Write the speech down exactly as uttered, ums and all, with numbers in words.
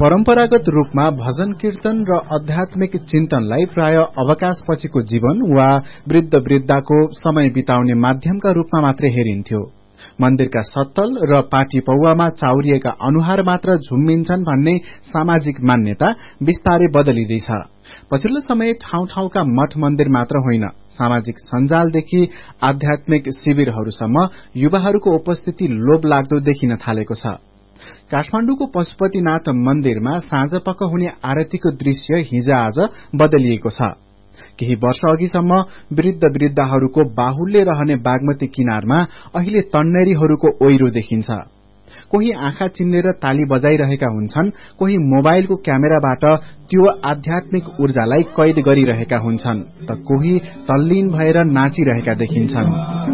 परम्परागत रूपमा भजन कीर्तन र आध्यात्मिक चिन्तनलाई प्राय अवकाशपछिको जीवन वा वृद्ध वृद्धाको समय बिताउने माध्यमका रूपमा मात्रै हेरिन्थ्यो। मन्दिरका सत्तल र पाटी पौवामा चाउरिएका अनुहार मात्र झुम्मिन्छन् भन्ने सामाजिक मान्यता बिस्तारै बदलिँदैछ। पछिल्लो समय ठाउँ ठाउँका मठ मन्दिर मात्र होइन, सामाजिक सञ्जालदेखि आध्यात्मिक शिविरहरूसम्म युवाहरूको उपस्थिति लोभ लाग्दो देखिन थालेको छ। काठमाडौँको पशुपतिनाथ मन्दिरमा साँझपख हुने आरतीको दृश्य हिज आज बदलिएको छ। केही वर्ष अघिसम्म वृद्ध वृद्धाहरूको बाहुल्य रहने बागमती किनारमा अहिले तन्नेरीहरूको ओइरो देखिन्छ। कोही आँखा चिन्नेर ताली बजाइरहेका हुन्छन्, कोही मोबाइलको क्यामेराबाट त्यो आध्यात्मिक ऊर्जालाई कैद गरिरहेका हुन्छन्, त कोही तल्लीन भएर नाचिरहेका देखिन्छन्।